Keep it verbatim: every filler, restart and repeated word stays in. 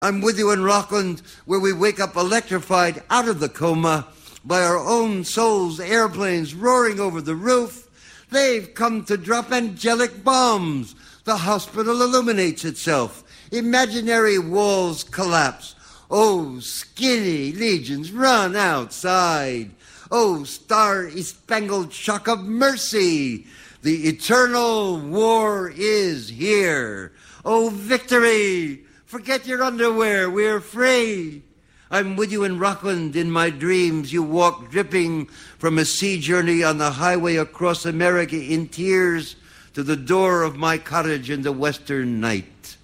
I'm with you in Rockland, where we wake up electrified out of the coma by our own souls' airplanes roaring over the roof. They've come to drop angelic bombs. The hospital illuminates itself. Imaginary walls collapse. Oh, skinny legions, run outside. Oh, star-spangled shock of mercy. The eternal war is here. Oh, victory. Forget your underwear. We're free. I'm with you in Rockland. In my dreams, you walk dripping from a sea journey on the highway across America in tears to the door of my cottage in the western night.